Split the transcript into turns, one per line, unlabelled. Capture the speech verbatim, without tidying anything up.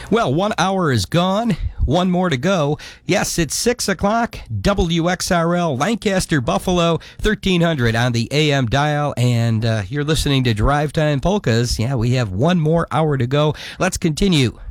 Well, one hour is gone. One more to go. Yes, it's six o'clock. W X R L, Lancaster, Buffalo, thirteen hundred on the A M dial. And uh, you're listening to Drive Time Polkas. Yeah, we have one more hour to go. Let's continue